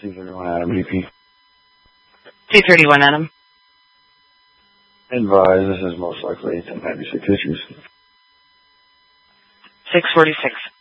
231 Adam BP. 231 Adam. Advise, this is most likely 1096 issues. 646.